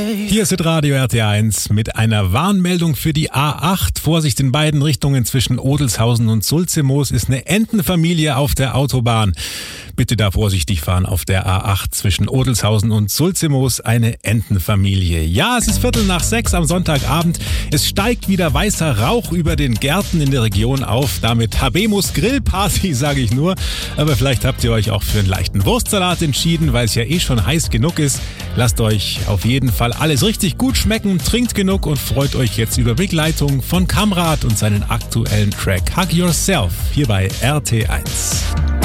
Hier ist Radio RT1 mit einer Warnmeldung für die A8. Vorsicht in beiden Richtungen zwischen Odelshausen und Sulzimoos ist eine Entenfamilie auf der Autobahn. Bitte da vorsichtig fahren auf der A8 zwischen Odelshausen und Sulzimoos, eine Entenfamilie. Ja, es ist 5:45 am Sonntagabend. Es steigt wieder weißer Rauch über den Gärten in der Region auf. Damit Habemus Grillparty, sage ich nur. Aber vielleicht habt ihr euch auch für einen leichten Wurstsalat entschieden, weil es ja eh schon heiß genug ist. Lasst euch auf jeden Fall alles richtig gut schmecken, trinkt genug und freut euch jetzt über Begleitung von Kamrat und seinen aktuellen Track Hug Yourself hier bei RT1.